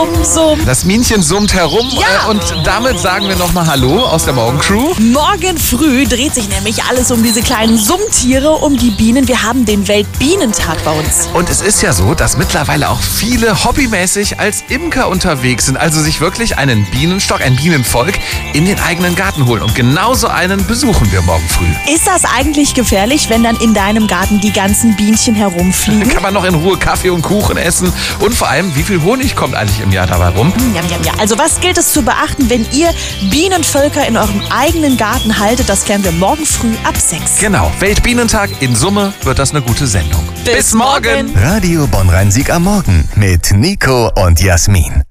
Summ. Das Bienchen summt herum und damit sagen wir nochmal Hallo aus der Morgencrew. Morgen früh dreht sich nämlich alles um diese kleinen Summtiere, um die Bienen. Wir haben den Weltbienentag bei uns. Und es ist ja so, dass mittlerweile auch viele hobbymäßig als Imker unterwegs sind, also sich wirklich einen Bienenstock, ein Bienenvolk in den eigenen Garten holen. Und genauso einen besuchen wir morgen früh. Ist das eigentlich gefährlich, wenn dann in deinem Garten die ganzen Bienchen herumfliegen? Kann man noch in Ruhe Kaffee und Kuchen essen? Und vor allem, wie viel Honig kommt eigentlich im Jahr dabei rum? Ja. Also was gilt es zu beachten, wenn ihr Bienenvölker in eurem eigenen Garten haltet? Das klären wir morgen früh ab 6. Genau, Weltbienentag. In Summe wird das eine gute Sendung. Bis morgen. Radio Bonn-Rhein-Sieg am Morgen mit Nico und Jasmin.